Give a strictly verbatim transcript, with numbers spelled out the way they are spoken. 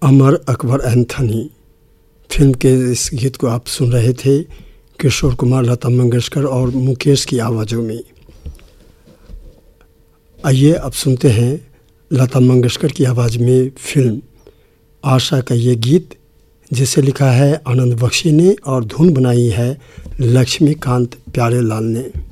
Amar Akbar Anthony film के इस गीत को आप सुन रहे थे किशोर कुमार, लता मंगेशकर और मुकेश की आवाज़ों में। आइए अब सुनते हैं लता मंगेशकर की आवाज़ में फिल्म आशा का ये गीत, जिसे लिखा है आनंद बख्शी ने और धुन बनाई है लक्ष्मीकांत प्यारेलाल ने।